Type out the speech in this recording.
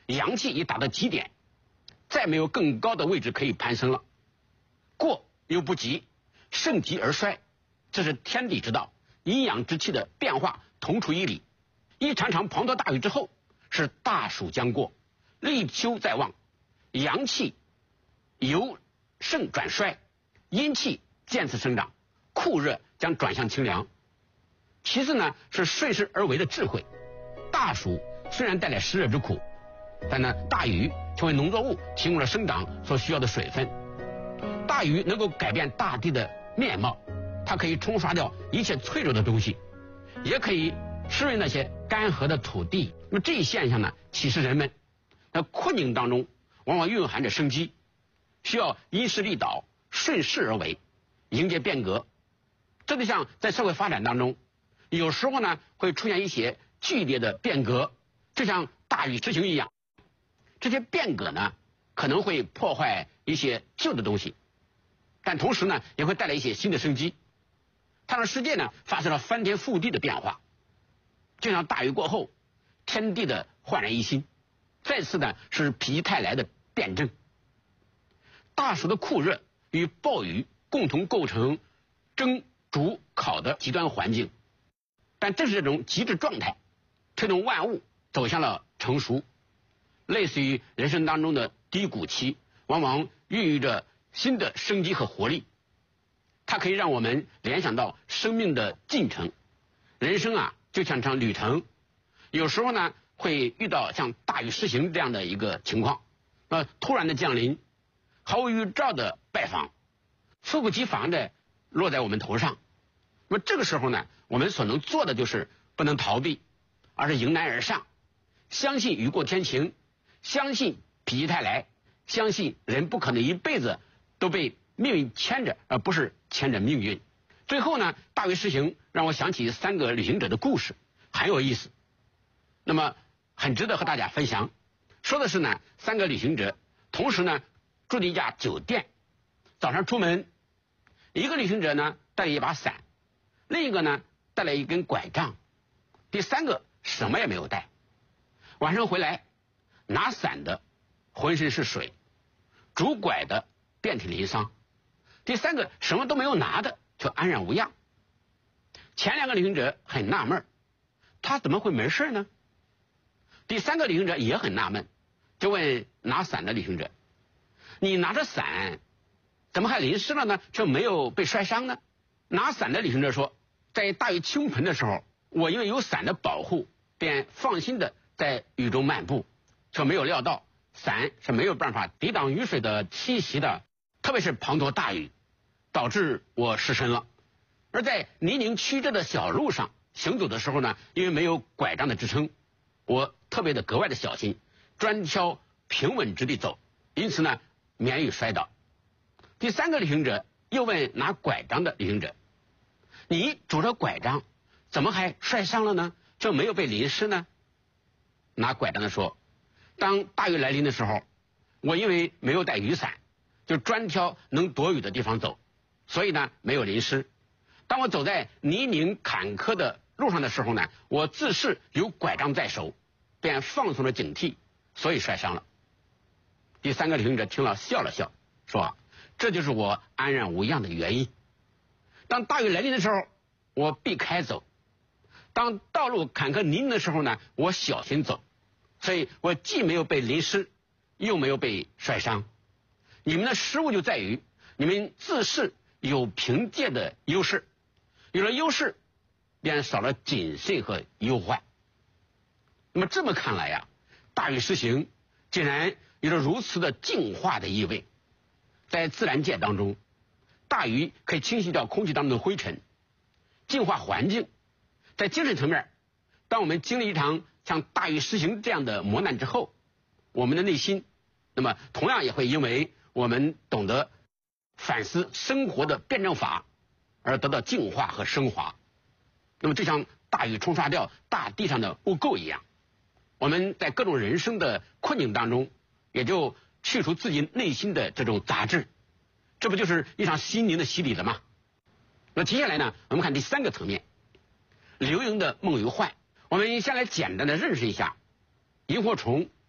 阳气已达到极点，再没有更高的位置可以攀升了。过又不及，盛极而衰，这是天地之道，阴阳之气的变化同出一理。一场场滂沱大雨之后，是大暑将过，立秋在望，阳气由盛转衰，阴气渐次生长，酷热将转向清凉。其次呢，是顺势而为的智慧。大暑虽然带来湿热之苦，但呢，大雨却为农作物提供了生长所需要的水分。大雨能够改变大地的面貌，它可以冲刷掉一切脆弱的东西，也可以湿润那些干涸的土地。那么这一现象呢，启示人们在困境当中往往蕴含着生机，需要因势利导，顺势而为，迎接变革。这就像在社会发展当中，有时候呢会出现一些剧烈的变革，就像大禹之行一样。这些变革呢可能会破坏一些旧的东西，但同时呢也会带来一些新的生机。它让世界呢发生了翻天覆地的变化，就像大禹过后天地的焕然一新，再次呢是否极泰来的辩证。大暑的酷热与暴雨共同构成蒸煮烤的极端环境，但正是这种极致状态推动万物走向了成熟。类似于人生当中的低谷期，往往孕育着新的生机和活力。它可以让我们联想到生命的进程。人生啊就像场旅程，有时候呢会遇到像大禹失行这样的一个情况，突然的降临，毫无预兆的拜访，猝不及防的落在我们头上。那么这个时候呢，我们所能做的就是不能逃避，而是迎难而上，相信雨过天晴，相信否极泰来，相信人不可能一辈子都被命运牵着，而不是牵着命运。最后呢，大禹失行让我想起3个旅行者的故事，很有意思，那么很值得和大家分享。说的是呢，3个旅行者同时呢住的一家酒店，早上出门，一个旅行者呢带了一把伞，另一个呢带了一根拐杖，第3个什么也没有带。晚上回来，拿伞的浑身是水，拄拐的遍体鳞伤，第3个什么都没有拿的却安然无恙。前2个旅行者很纳闷，他怎么会没事呢？第3个旅行者也很纳闷，就问拿伞的旅行者，你拿着伞怎么还淋湿了呢，却没有被摔伤呢？拿伞的旅行者说，在大雨倾盆的时候，我因为有伞的保护，便放心的在雨中漫步，却没有料到伞是没有办法抵挡雨水的侵袭的，特别是滂沱大雨，导致我失身了。而在泥泞曲折的小路上行走的时候呢，因为没有拐杖的支撑，我特别的格外的小心，专挑平稳之地走，因此呢免于摔倒。第3个旅行者又问拿拐杖的旅行者，你拄着拐杖怎么还摔伤了呢，就没有被淋湿呢？拿拐杖的说，当大雨来临的时候，我因为没有带雨伞，就专挑能躲雨的地方走，所以呢没有淋湿。当我走在泥泞坎坷的路上的时候呢，我自恃有拐杖在手，便放松了警惕，所以摔伤了。第3个旅行者听了笑了笑，说，这就是我安然无恙的原因。当大雨来临的时候，我避开走，当道路坎坷泥泞的时候呢，我小心走，所以我既没有被淋湿，又没有被摔伤。你们的失误就在于你们自恃有凭借的优势，有了优势便少了谨慎和忧患。那么这么看来呀，大禹失行竟然有着如此的净化的意味。在自然界当中，大禹可以清洗掉空气当中的灰尘，净化环境。在精神层面，当我们经历一场像大禹失行这样的磨难之后，我们的内心那么同样也会因为我们懂得反思生活的辩证法而得到净化和升华。那么就像大禹冲刷掉大地上的污垢一样，我们在各种人生的困境当中也就去除自己内心的这种杂质，这不就是一场心灵的洗礼了吗？那接下来呢，我们看第3个层面，刘盈的梦与幻。我们先来简单的认识一下萤火虫